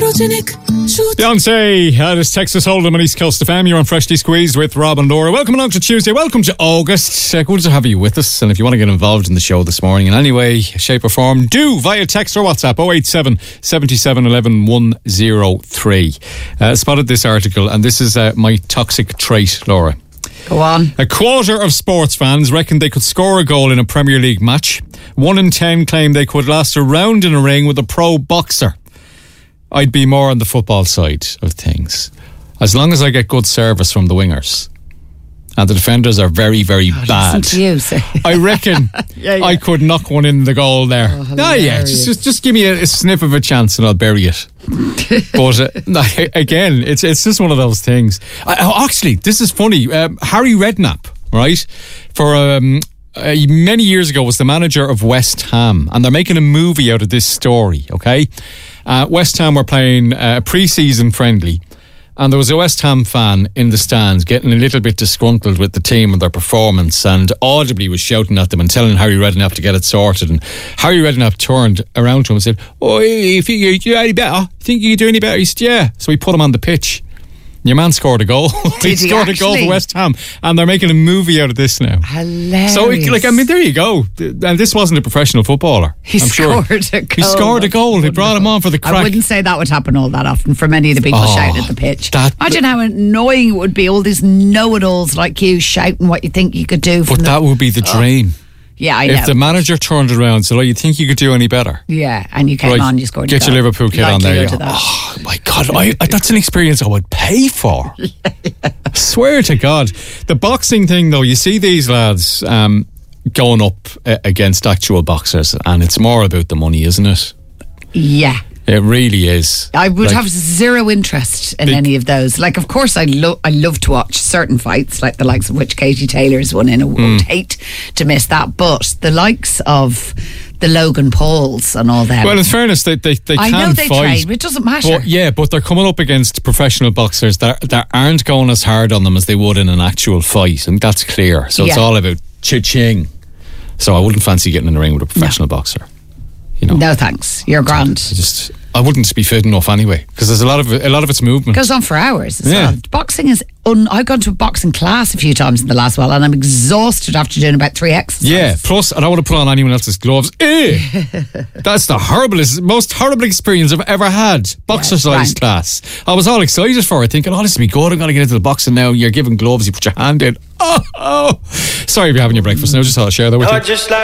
Beyonce, this Texas Hold'em and East Coast FM. You're on Freshly Squeezed with Rob and Laura. Welcome along to Tuesday. Welcome to August. Good to have you with us. And if you want to get involved in the show this morning in any way, shape or form, do via text or WhatsApp 087 77 11 103. Spotted this article, and this is my toxic trait, Laura. Go on. A quarter of sports fans reckon they could score a goal in a Premier League match. 1 in 10 claim they could last a round in a ring with a pro boxer. I'd be more on the football side of things. As long as I get good service from the wingers. And the defenders are very, very bad. Listen to you, sir. I reckon I could knock one in the goal there. Just give me a sniff of a chance and I'll bury it. But again, it's just one of those things. Actually, this is funny. Harry Redknapp, right, for many years ago was the manager of West Ham, and they're making a movie out of this story, okay? West Ham were playing a pre-season friendly, and there was a West Ham fan in the stands getting a little bit disgruntled with the team and their performance, and audibly was shouting at them and telling Harry Redknapp to get it sorted. And Harry Redknapp turned around to him and said, "Oh, if you do any better, think you can do any better?" He said, "Yeah." So he put him on the pitch. Your man scored a goal. He scored a goal for West Ham, and they're making a movie out of this now. Hilarious. So, there you go. And this wasn't a professional footballer. He scored a goal. He scored a goal. They brought him on for the crack. I wouldn't say that would happen all that often for many of the people shouting at the pitch. Imagine how annoying it would be, all these know-it-alls like you shouting what you think you could do. But that would be the dream. Yeah, I know. If the manager turned around and said, "Oh, you think you could do any better?" Yeah, and you came on, you scored. Get your Liverpool kid on there. Oh my God, that's an experience I would pay for. Swear to God. The boxing thing, though, you see these lads going up against actual boxers, and it's more about the money, isn't it? Yeah. It really is. I would have zero interest in any of those. Like, of course, I love to watch certain fights, like the likes of which Katie Taylor's one in. I would hate to miss that. But the likes of the Logan Pauls and all that. Well, in fairness, they can fight. I know they train, but it doesn't matter. But they're coming up against professional boxers that aren't going as hard on them as they would in an actual fight, and that's clear. So it's all about cha-ching. So I wouldn't fancy getting in the ring with a professional boxer. You know. No thanks. You're grand. I wouldn't be fit enough anyway, because there's a lot of its movement. It goes on for hours as well. Boxing is I've gone to a boxing class a few times in the last while, and I'm exhausted after doing about 3 exercises. Yeah, plus I don't want to put on anyone else's gloves. That's the most horrible experience I've ever had. Boxercise class. I was all excited for it, thinking, this will be good, I'm going to get into the boxing now. You're giving gloves, you put your hand in. Sorry if you're having your breakfast now, just thought I'd share that with you.